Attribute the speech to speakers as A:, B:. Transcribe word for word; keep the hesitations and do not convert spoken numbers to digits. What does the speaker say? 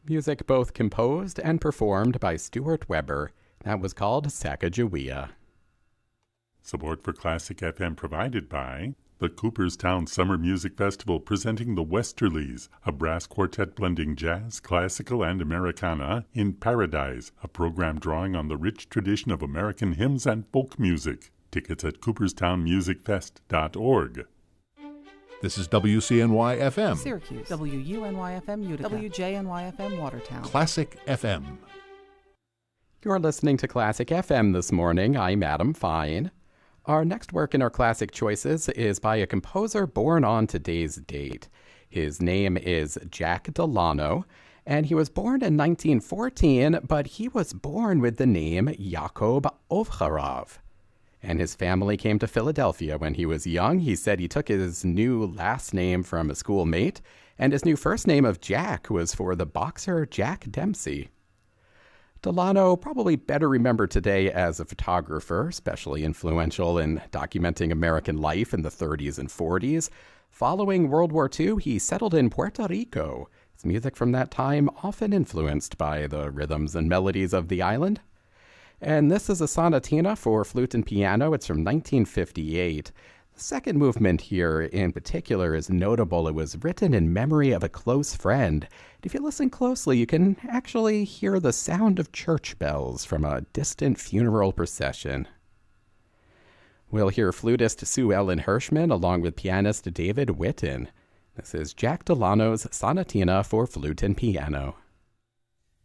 A: Music both composed and performed by Stuart Weber. That was called Sacagawea.
B: Support for Classic F M provided by the Cooperstown Summer Music Festival, presenting the Westerlies, a brass quartet blending jazz, classical, and Americana in Paradise, a program drawing on the rich tradition of American hymns and folk music. Tickets at cooperstown music fest dot org.
C: This is W C N Y F M.
D: Syracuse. W U N Y F M Utica. W J N Y F M Watertown.
C: Classic F M.
A: You're listening to Classic F M this morning. I'm Adam Fine. Our next work in our classic choices is by a composer born on today's date. His name is Jack Delano, and he was born in nineteen fourteen, but he was born with the name Yakov Ovcharov. And his family came to Philadelphia when he was young. He said he took his new last name from a schoolmate, and his new first name of Jack was for the boxer Jack Dempsey. Delano, probably better remembered today as a photographer, especially influential in documenting American life in the thirties and forties. Following World War Two, he settled in Puerto Rico. His music from that time often influenced by the rhythms and melodies of the island. And this is a sonatina for flute and piano. It's from nineteen fifty-eight. The second movement here in particular is notable. It was written in memory of a close friend. If you listen closely, you can actually hear the sound of church bells from a distant funeral procession. We'll hear flutist Sue Ellen Hirschman along with pianist David Witten. This is Jack Delano's Sonatina for Flute and Piano.